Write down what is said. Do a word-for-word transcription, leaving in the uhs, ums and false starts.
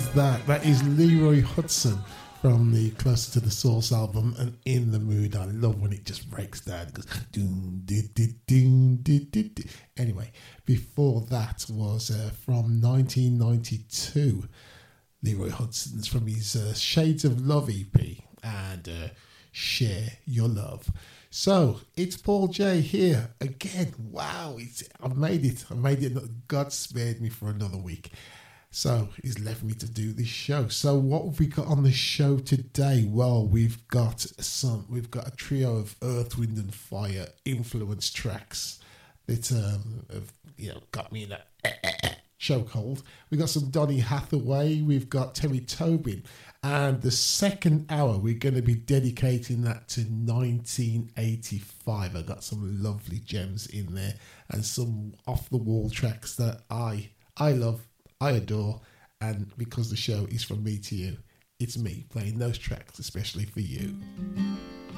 that? That is Leroy Hudson from the Closer to the Source album and In the Mood. I love when it just breaks down. It goes doom, doo, doo, doom, doo, doo, doo. Anyway, before that was uh, from nineteen ninety-two. Leroy Hudson's from his uh, Shades of Love E P and uh, Share Your Love. So it's Paul J here again. Wow, it's, I've made it. I've made it. God spared me for another week. So he's left me to do this show. So what have we got on the show today? Well, we've got some. We've got a trio of Earth, Wind and Fire influence tracks that um, have you know got me in a chokehold. We've got some Donny Hathaway. We've got Terry Tobin, and the second hour we're going to be dedicating that to nineteen eighty-five. I got some lovely gems in there and some off the wall tracks that I I love. I adore, and because the show is from me to you, it's me playing those tracks, especially for you.